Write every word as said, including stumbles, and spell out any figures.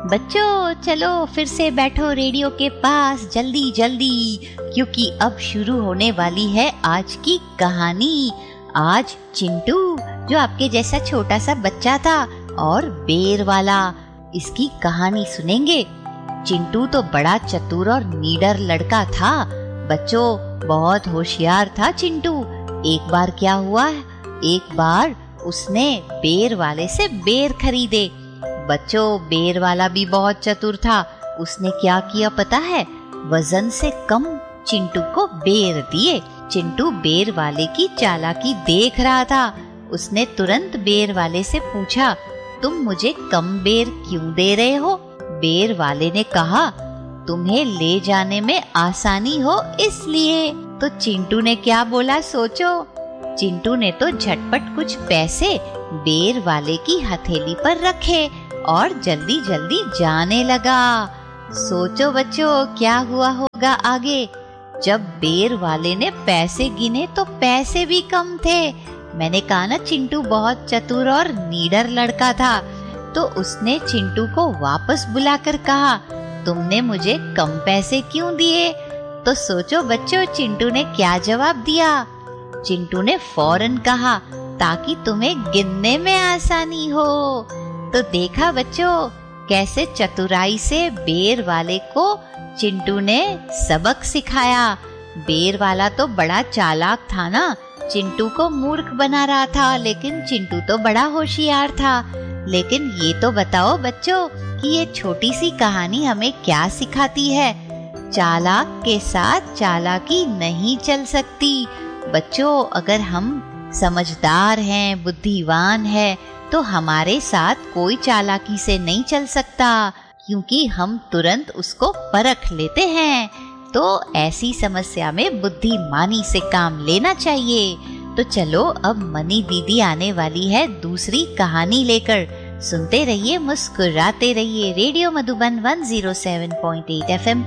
बच्चों चलो फिर से बैठो रेडियो के पास जल्दी जल्दी, क्योंकि अब शुरू होने वाली है आज की कहानी। आज चिंटू जो आपके जैसा छोटा सा बच्चा था और बेर वाला, इसकी कहानी सुनेंगे। चिंटू तो बड़ा चतुर और नीडर लड़का था। बच्चों बहुत होशियार था चिंटू। एक बार क्या हुआ, एक बार उसने बेर वाले से बेर खरीदे। बच्चों बेर वाला भी बहुत चतुर था। उसने क्या किया पता है, वजन से कम चिंटू को बेर दिए। चिंटू बेर वाले की चालाकी देख रहा था। उसने तुरंत बेर वाले से पूछा, तुम मुझे कम बेर क्यों दे रहे हो? बेर वाले ने कहा, तुम्हें ले जाने में आसानी हो इसलिए। तो चिंटू ने क्या बोला सोचो। चिंटू ने तो झटपट कुछ पैसे बेर वाले की हथेली पर रखे और जल्दी जल्दी जाने लगा। सोचो बच्चों क्या हुआ होगा आगे। जब बेर वाले ने पैसे गिने तो पैसे भी कम थे। मैंने कहा ना चिंटू बहुत चतुर और नीडर लड़का था। तो उसने चिंटू को वापस बुलाकर कहा, तुमने मुझे कम पैसे क्यों दिए? तो सोचो बच्चों चिंटू ने क्या जवाब दिया। चिंटू ने फौरन कहा, ताकि तुम्हें गिनने में आसानी हो। तो देखा बच्चों कैसे चतुराई से बेर वाले को चिंटू ने सबक सिखाया। बेर वाला तो बड़ा चालाक था ना, चिंटू को मूर्ख बना रहा था, लेकिन चिंटू तो बड़ा होशियार था। लेकिन ये तो बताओ बच्चों कि ये छोटी सी कहानी हमें क्या सिखाती है। चालाक के साथ चालाकी नहीं चल सकती। बच्चों अगर हम समझदार हैं, बुद्धिमान हैं, तो हमारे साथ कोई चालाकी से नहीं चल सकता, क्योंकि हम तुरंत उसको परख लेते हैं। तो ऐसी समस्या में बुद्धिमानी से काम लेना चाहिए। तो चलो अब मनी दीदी आने वाली है दूसरी कहानी लेकर। सुनते रहिए, मुस्कुराते रहिए। Radio Madhuban one zero seven point eight F M